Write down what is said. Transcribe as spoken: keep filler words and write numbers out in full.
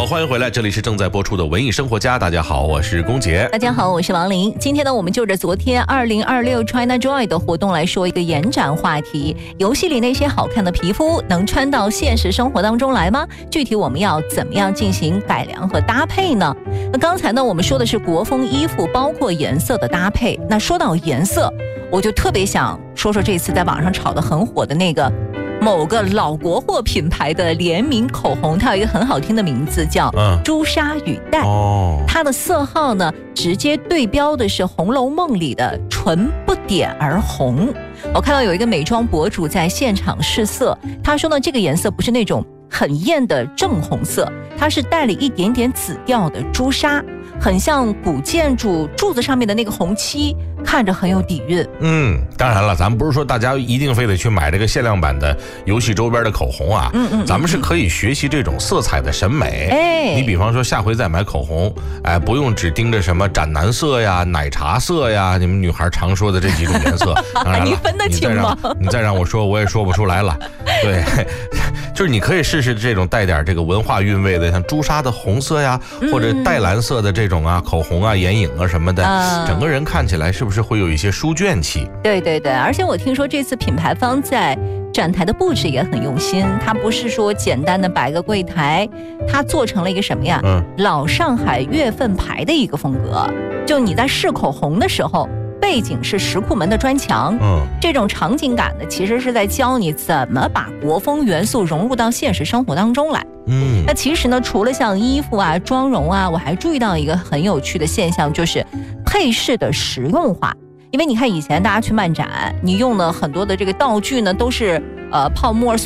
欢迎回来，这里是正在播出的文艺生活家。大家好，我是龚杰。 大家好，我是王琳。今天呢，我们就着昨天二零二六 China Joy 的活动来说一个延展话题：游戏里那些好看的皮肤能穿到现实生活当中来吗？具体我们要怎么样进行改良和搭配呢？那刚才呢，我们说的是国风衣服，包括颜色的搭配。那说到颜色，我就特别想说说这次在网上炒得很火的那个某个老国货品牌的联名口红，它有一个很好听的名字叫朱砂雨黛、嗯哦、它的色号呢直接对标的是《红楼梦》里的唇不点而红。我看到有一个美妆博主在现场试色，他说呢，这个颜色不是那种很艳的正红色，它是带了一点点紫调的朱砂，很像古建筑柱子上面的那个红漆，看着很有底蕴。 嗯，当然了，咱们不是说大家一定非得去买这个限量版的游戏周边的口红啊，嗯嗯，咱们是可以学习这种色彩的审美。哎，你比方说下回再买口红，哎，不用只盯着什么斩男色呀、奶茶色呀，你们女孩常说的这几种颜色。当然了， 你分得清吗？ 你再让你再让我说，我也说不出来了。对，就是你可以试试这种带点这个文化韵味的，像朱砂的红色呀，或者带蓝色的这种啊口红啊、眼影啊什么的，嗯、整个人看起来是不是会有一些书卷气？ 对对对，而且我听说这次品牌方在展台的布置也很用心，它不是说简单的摆个柜台，它做成了一个什么呀？嗯，老上海月份牌的一个风格。就你在试口红的时候，背景是石库门的砖墙，嗯，这种场景感呢，其实是在教你怎么把国风元素融入到现实生活当中来。嗯，那其实呢，除了像衣服啊、妆容啊，我还注意到一个很有趣的现象，就是配饰的实用化。因为你看以前大家去漫展，你用的很多的这个道具呢，都是呃泡沫